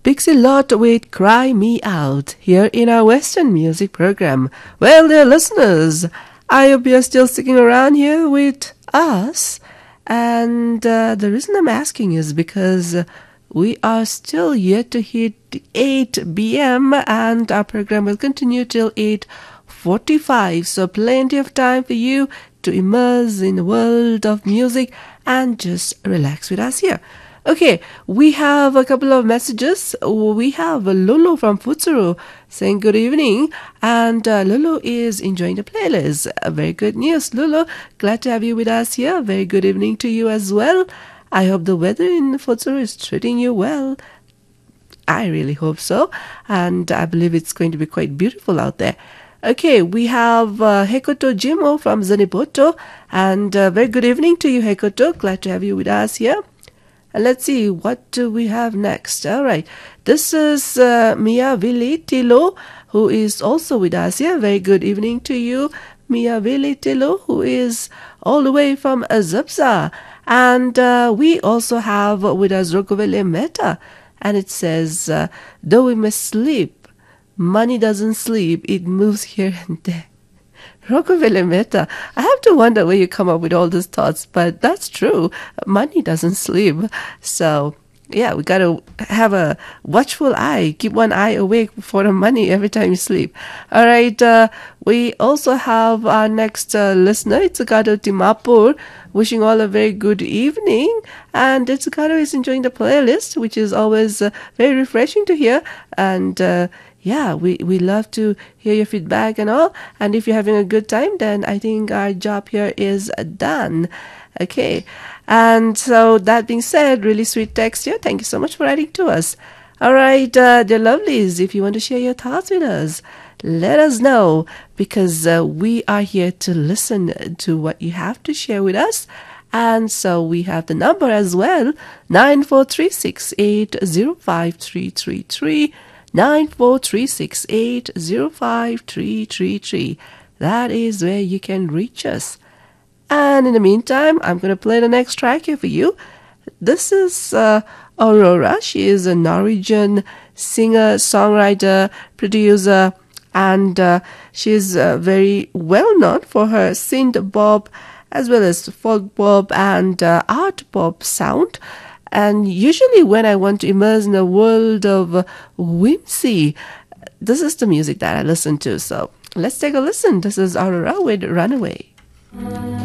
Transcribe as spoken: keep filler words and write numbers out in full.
Pixie Lott with Cry Me Out here in our Western music program. Well, dear listeners, I hope you're still sticking around here with us. And uh, the reason I'm asking is because uh, we are still yet to hit eight p.m. and our program will continue till eight forty-five. So plenty of time for you to immerse in the world of music and just relax with us here. Okay, we have a couple of messages. We have Lulu from Futsuru saying good evening, and uh, Lulu is enjoying the playlist. Uh, very good news, Lulu. Glad to have you with us here. Very good evening to you as well. I hope the weather in Futsuru is treating you well. I really hope so, and I believe it's going to be quite beautiful out there. Okay, we have uh, Hekoto Jimo from Zanipoto, and uh, very good evening to you, Hekoto. Glad to have you with us here. And let's see, what do we have next? All right, this is uh, Mia Vili Tilo, who is also with us here. Very good evening to you, Mia Vili Tilo, who is all the way from Azabza. And uh, we also have with us Rokovele Meta, and it says, uh, though we may sleep, money doesn't sleep, it moves here and there. Rokovele Meta, I have to wonder where you come up with all these thoughts, but that's true. Money doesn't sleep. So, yeah, we got to have a watchful eye. Keep one eye awake for the money every time you sleep. All right, uh, we also have our next uh, listener, Itsukato Timapur, wishing all a very good evening. And Itsukato is enjoying the playlist, which is always uh, very refreshing to hear. And uh, yeah, we, we love to hear your feedback and all. And if you're having a good time, then I think our job here is done. Okay. And so that being said, really sweet text here. Thank you so much for writing to us. All right, uh, dear lovelies, if you want to share your thoughts with us, let us know, because uh, we are here to listen to what you have to share with us. And so we have the number as well, nine four three six eight zero five three three three. nine four three six eight zero five three three three. That is where you can reach us. And in the meantime, I'm going to play the next track here for you. This is uh, Aurora. She is a Norwegian singer, songwriter, producer, and uh, she is uh, very well known for her synth pop as well as folk pop and uh, art pop sound. And usually when I want to immerse in the world of uh, whimsy, this is the music that I listen to. So let's take a listen. This is Aurora with Runaway.